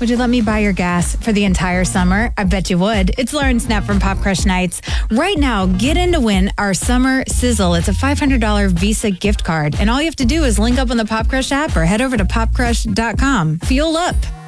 Would you let me buy your gas for the entire summer? I bet you would. It's Lauren Snap from Pop Crush Nights. Right now, get in to win our summer sizzle. It's a $500 Visa gift card. And all you have to do is link up on the Pop Crush app or head over to popcrush.com. Fuel up.